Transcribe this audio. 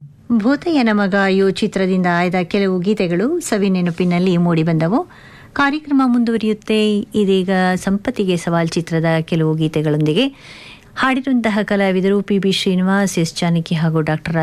ಭೂತಯ್ಯನ ಮಗ ಯೋ ಚಿತ್ರದಿಂದ ಆಯ್ದ ಕೆಲವು ಗೀತೆಗಳು ಸವಿನೆನಪಿನಲ್ಲಿ ಮೂಡಿಬಂದವು. ಕಾರ್ಯಕ್ರಮ ಮುಂದುವರಿಯುತ್ತೆ. ಇದೀಗ ಸಂಪತ್ತಿಗೆ ಸವಾಲ್ ಚಿತ್ರದ ಕೆಲವು ಗೀತೆಗಳೊಂದಿಗೆ. ಹಾಡಿರುವಂತಹ ಕಲಾವಿದರು P B Srinivas, S Janaki ಹಾಗೂ ಡಾಕ್ಟರ್